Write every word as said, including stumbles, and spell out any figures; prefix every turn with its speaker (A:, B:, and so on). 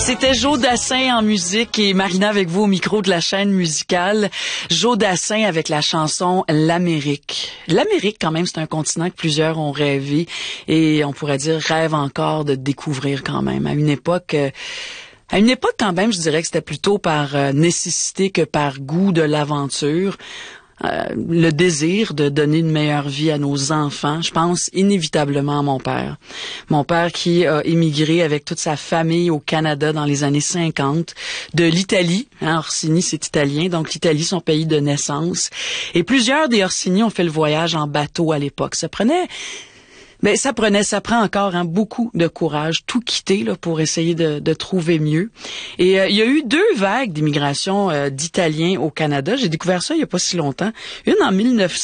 A: C'était Joe Dassin en musique et Marina avec vous au micro de la chaîne musicale. Joe Dassin avec la chanson L'Amérique. L'Amérique, quand même, c'est un continent que plusieurs ont rêvé et on pourrait dire rêve encore de découvrir quand même. À une époque... Euh, À une époque, quand même, je dirais que c'était plutôt par euh, nécessité que par goût de l'aventure. Euh, le désir de donner une meilleure vie à nos enfants. Je pense inévitablement à mon père. Mon père qui a émigré avec toute sa famille au Canada dans les années cinquante, de l'Italie. Hein, Orsini, c'est italien, donc l'Italie, son pays de naissance. Et plusieurs des Orsini ont fait le voyage en bateau à l'époque. Ça prenait... Ben ça prenait, ça prend encore hein, beaucoup de courage, tout quitter là pour essayer de, de trouver mieux. Et euh, il y a eu deux vagues d'immigration euh, d'Italiens au Canada. J'ai découvert ça il y a pas si longtemps. Une en mille neuf cents